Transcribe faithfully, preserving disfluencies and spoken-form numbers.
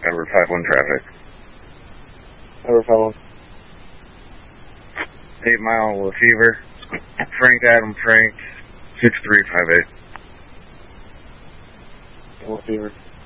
number five one traffic. Number five one. eight mile Lefevre. Frank Adam Frank, six three five eight. Lefevre.